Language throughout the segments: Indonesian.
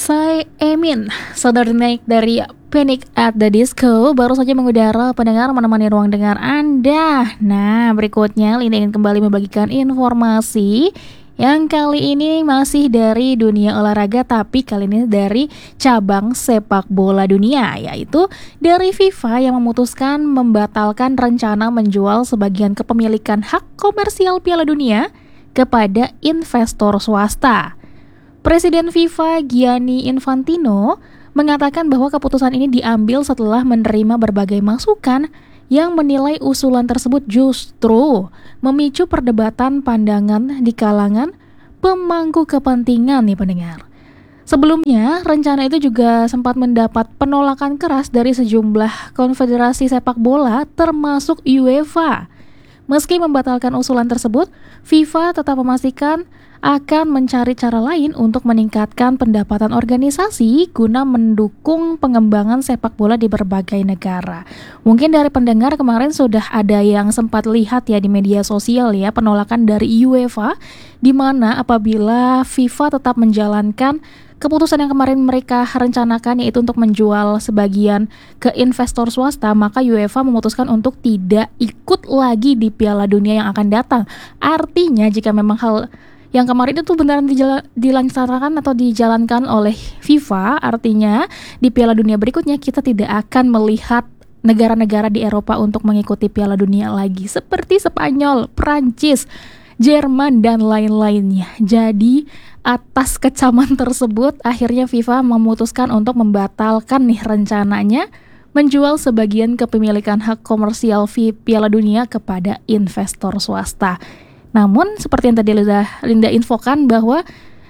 Psy Emin, saudara naik dari Panic at the Disco, baru saja mengudara pendengar menemani ruang dengar Anda. Nah, berikutnya Linda ingin kembali membagikan informasi yang kali ini masih dari dunia olahraga, tapi kali ini dari cabang sepak bola dunia, yaitu dari FIFA yang memutuskan membatalkan rencana menjual sebagian kepemilikan hak komersial Piala Dunia kepada investor swasta. Presiden FIFA Gianni Infantino mengatakan bahwa keputusan ini diambil setelah menerima berbagai masukan yang menilai usulan tersebut justru memicu perdebatan pandangan di kalangan pemangku kepentingan nih pendengar. Sebelumnya, rencana itu juga sempat mendapat penolakan keras dari sejumlah konfederasi sepak bola termasuk UEFA. Meski membatalkan usulan tersebut, FIFA tetap memastikan akan mencari cara lain untuk meningkatkan pendapatan organisasi guna mendukung pengembangan sepak bola di berbagai negara. Mungkin dari pendengar kemarin sudah ada yang sempat lihat ya di media sosial ya penolakan dari UEFA, di mana apabila FIFA tetap menjalankan keputusan yang kemarin mereka rencanakan, yaitu untuk menjual sebagian ke investor swasta, maka UEFA memutuskan untuk tidak ikut lagi di Piala Dunia yang akan datang. Artinya jika memang hal yang kemarin itu beneran dilaksanakan atau dijalankan oleh FIFA, artinya di Piala Dunia berikutnya kita tidak akan melihat negara-negara di Eropa untuk mengikuti Piala Dunia lagi, seperti Spanyol, Prancis, Jerman, dan lain-lainnya. Jadi atas kecaman tersebut, akhirnya FIFA memutuskan untuk membatalkan nih rencananya menjual sebagian kepemilikan hak komersial Piala Dunia kepada investor swasta. Namun seperti yang tadi Linda infokan bahwa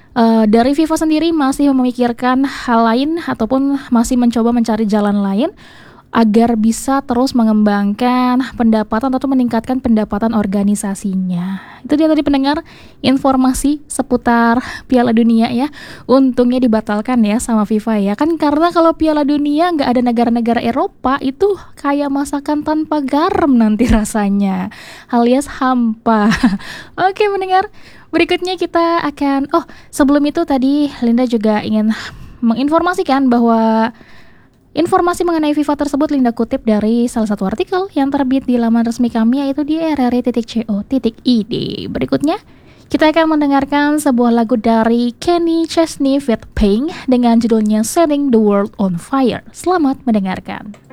dari FIFA sendiri masih memikirkan hal lain ataupun masih mencoba mencari jalan lain agar bisa terus mengembangkan pendapatan atau meningkatkan pendapatan organisasinya. Itu dia tadi pendengar informasi seputar Piala Dunia ya. Untungnya dibatalkan ya sama FIFA ya. Kan karena kalau Piala Dunia nggak ada negara-negara Eropa, itu kayak masakan tanpa garam nanti rasanya, alias hampa. Oke pendengar, berikutnya kita akan sebelum itu tadi Linda juga ingin menginformasikan bahwa informasi mengenai FIFA tersebut Linda kutip dari salah satu artikel yang terbit di laman resmi kami, yaitu di rri.co.id. Berikutnya, kita akan mendengarkan sebuah lagu dari Kenny Chesney feat. Pink dengan judulnya Setting the World on Fire. Selamat mendengarkan.